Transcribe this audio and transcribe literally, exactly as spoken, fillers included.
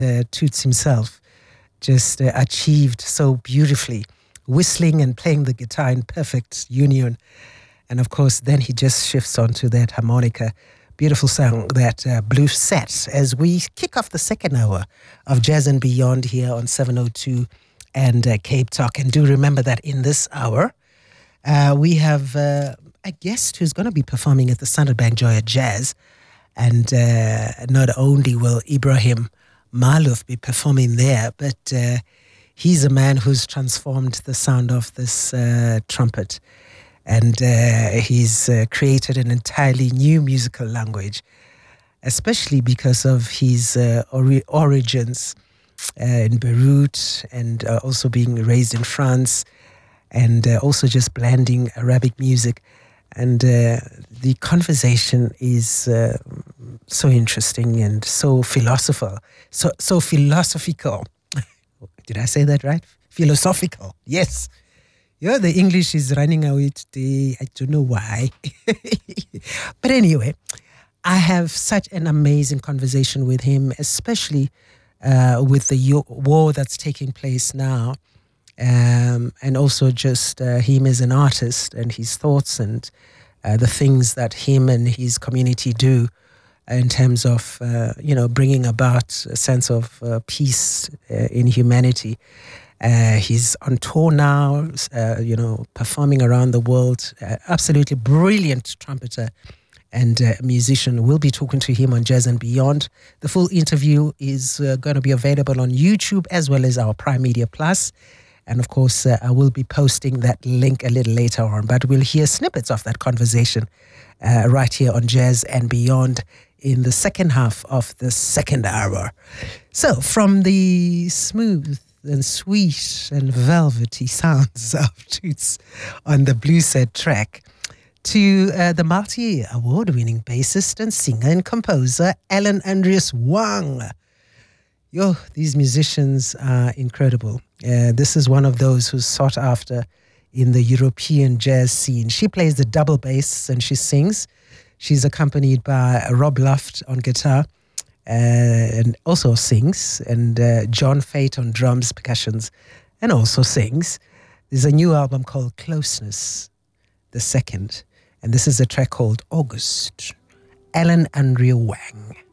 uh, Toots himself just uh, achieved so beautifully, whistling and playing the guitar in perfect union. And of course, then he just shifts onto that harmonica. Beautiful song, that uh, Blues Set, as we kick off the second hour of Jazz and Beyond here on seven oh two and uh, Cape Talk. And do remember that in this hour, uh, we have uh, a guest who's going to be performing at the Standard Bank Joya Jazz. And uh, not only will Ibrahim Malouf be performing there, but uh, he's a man who's transformed the sound of this uh, trumpet. And uh, he's uh, created an entirely new musical language, especially because of his uh, ori- origins uh, in Beirut and uh, also being raised in France, and uh, also just blending Arabic music. And uh, the conversation is uh, so interesting and so philosophical. So, so philosophical. Did I say that right? Philosophical. Yes. Yeah, the English is running away today. I don't know why. But anyway, I have such an amazing conversation with him, especially uh, with the war that's taking place now. Um, and also just uh, him as an artist and his thoughts and uh, the things that him and his community do in terms of, uh, you know, bringing about a sense of uh, peace uh, in humanity. Uh, he's on tour now, uh, you know, performing around the world. Uh, absolutely brilliant trumpeter and uh, musician. We'll be talking to him on Jazz and Beyond. The full interview is uh, going to be available on YouTube as well as our Prime Media Plus. And of course, uh, I will be posting that link a little later on. But we'll hear snippets of that conversation uh, right here on Jazz and Beyond in the second half of the second hour. So, from the smooth and sweet and velvety sounds of Toots on the Blues Set track to uh, the multi-award-winning bassist and singer and composer Alan Andreas Wang. Yo, these musicians are incredible. Uh, this is one of those who's sought after in the European jazz scene. She plays the double bass and she sings. She's accompanied by Rob Luft on guitar, Uh, and also sings, and uh, John Fate on drums, percussions, and also sings. There's a new album called Closeness, the second, and this is a track called August. Alan Andreas Wang.